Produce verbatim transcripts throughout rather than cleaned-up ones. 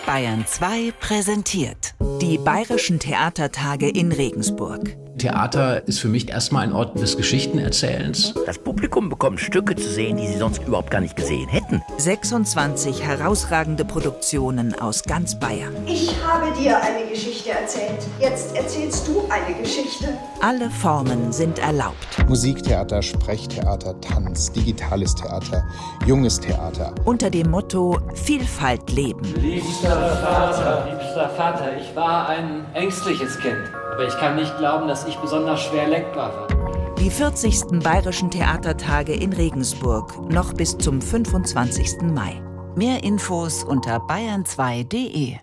Bayern zwei präsentiert die Bayerischen Theatertage in Regensburg. Theater ist für mich erstmal ein Ort des Geschichtenerzählens. Das Publikum bekommt Stücke zu sehen, die sie sonst überhaupt gar nicht gesehen hätten. sechsundzwanzig herausragende Produktionen aus ganz Bayern. Ich habe dir eine Geschichte erzählt. Jetzt erzählst du eine Geschichte. Alle Formen sind erlaubt. Musiktheater, Sprechtheater, Tanz, digitales Theater, junges Theater. Unter dem Motto Vielfalt leben. Liebster Vater, liebster Vater, ich war ein ängstliches Kind. Aber ich kann nicht glauben, dass ich besonders schwer lenkbar war. Die vierzigsten Bayerischen Theatertage in Regensburg, noch bis zum fünfundzwanzigsten Mai. Mehr Infos unter bayern zwei punkt de.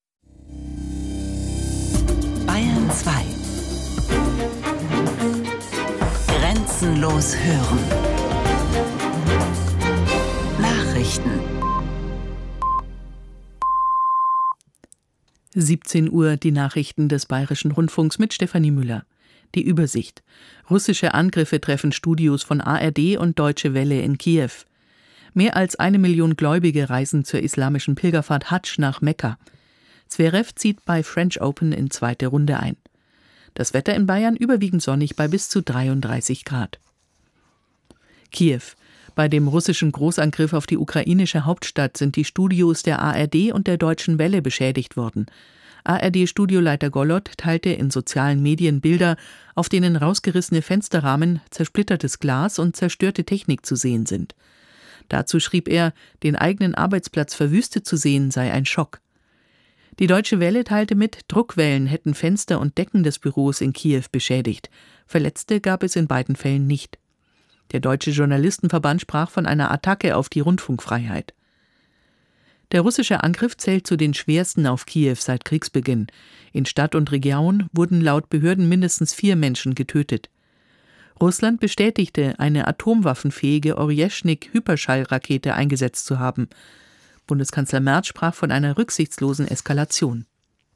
Bayern zwei. Grenzenlos hören. Nachrichten. siebzehn Uhr die Nachrichten des Bayerischen Rundfunks mit Stefanie Müller. Die Übersicht. Russische Angriffe treffen Studios von A R D und Deutsche Welle in Kiew. Mehr als eine Million Gläubige reisen zur islamischen Pilgerfahrt Hadsch nach Mekka. Zverev zieht bei French Open in zweite Runde ein. Das Wetter in Bayern überwiegend sonnig bei bis zu dreiunddreißig Grad. Kiew. Bei dem russischen Großangriff auf die ukrainische Hauptstadt sind die Studios der A R D und der Deutschen Welle beschädigt worden. A R D-Studioleiter Gollot teilte in sozialen Medien Bilder, auf denen rausgerissene Fensterrahmen, zersplittertes Glas und zerstörte Technik zu sehen sind. Dazu schrieb er, den eigenen Arbeitsplatz verwüstet zu sehen sei ein Schock. Die Deutsche Welle teilte mit, Druckwellen hätten Fenster und Decken des Büros in Kiew beschädigt. Verletzte gab es in beiden Fällen nicht. Der Deutsche Journalistenverband sprach von einer Attacke auf die Rundfunkfreiheit. Der russische Angriff zählt zu den schwersten auf Kiew seit Kriegsbeginn. In Stadt und Region wurden laut Behörden mindestens vier Menschen getötet. Russland bestätigte, eine atomwaffenfähige Orjeschnik-Hyperschallrakete eingesetzt zu haben. Bundeskanzler Merz sprach von einer rücksichtslosen Eskalation.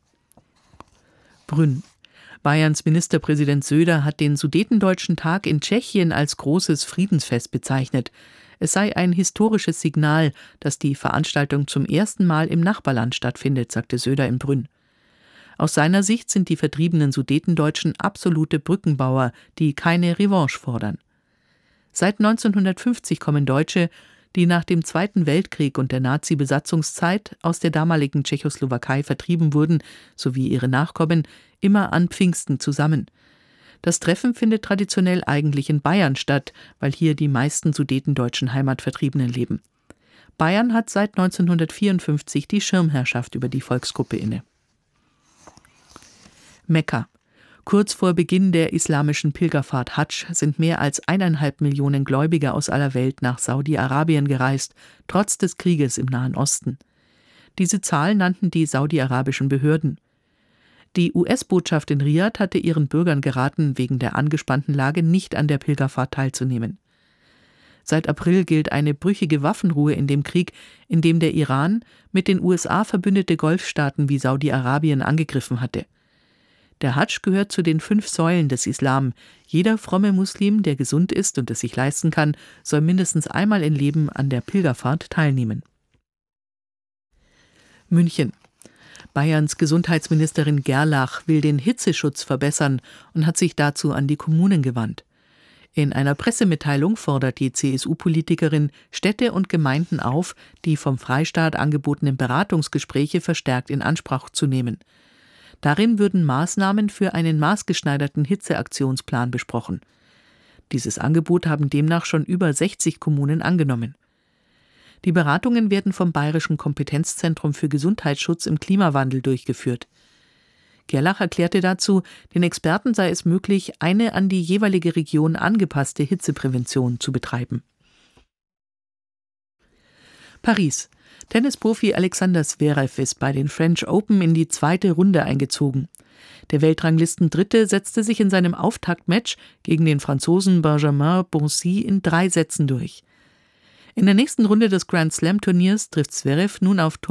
Brünn. Bayerns Ministerpräsident Söder hat den Sudetendeutschen Tag in Tschechien als großes Friedensfest bezeichnet. Es sei ein historisches Signal, dass die Veranstaltung zum ersten Mal im Nachbarland stattfindet, sagte Söder in Brünn. Aus seiner Sicht sind die vertriebenen Sudetendeutschen absolute Brückenbauer, die keine Revanche fordern. Seit neunzehnhundertfünfzig kommen Deutsche, die nach dem Zweiten Weltkrieg und der Nazi-Besatzungszeit aus der damaligen Tschechoslowakei vertrieben wurden, sowie ihre Nachkommen, immer an Pfingsten zusammen. Das Treffen findet traditionell eigentlich in Bayern statt, weil hier die meisten Sudetendeutschen Heimatvertriebenen leben. Bayern hat seit neunzehnhundertvierundfünfzig die Schirmherrschaft über die Volksgruppe inne. Mekka. Kurz vor Beginn der islamischen Pilgerfahrt Hadsch sind mehr als eineinhalb Millionen Gläubige aus aller Welt nach Saudi-Arabien gereist, trotz des Krieges im Nahen Osten. Diese Zahl nannten die saudi-arabischen Behörden. Die U S-Botschaft in Riad hatte ihren Bürgern geraten, wegen der angespannten Lage nicht an der Pilgerfahrt teilzunehmen. Seit April gilt eine brüchige Waffenruhe in dem Krieg, in dem der Iran mit den U S A verbündete Golfstaaten wie Saudi-Arabien angegriffen hatte. Der Hadsch gehört zu den fünf Säulen des Islam. Jeder fromme Muslim, der gesund ist und es sich leisten kann, soll mindestens einmal im Leben an der Pilgerfahrt teilnehmen. München. Bayerns Gesundheitsministerin Gerlach will den Hitzeschutz verbessern und hat sich dazu an die Kommunen gewandt. In einer Pressemitteilung fordert die C S U-Politikerin Städte und Gemeinden auf, die vom Freistaat angebotenen Beratungsgespräche verstärkt in Anspruch zu nehmen. Darin würden Maßnahmen für einen maßgeschneiderten Hitzeaktionsplan besprochen. Dieses Angebot haben demnach schon über sechzig Kommunen angenommen. Die Beratungen werden vom Bayerischen Kompetenzzentrum für Gesundheitsschutz im Klimawandel durchgeführt. Gerlach erklärte dazu, den Experten sei es möglich, eine an die jeweilige Region angepasste Hitzeprävention zu betreiben. Paris. Tennisprofi Alexander Zverev ist bei den French Open in die zweite Runde eingezogen. Der Weltranglistendritte setzte sich in seinem Auftaktmatch gegen den Franzosen Benjamin Bonzi in drei Sätzen durch. In der nächsten Runde des Grand Slam-Turniers trifft Zverev nun auf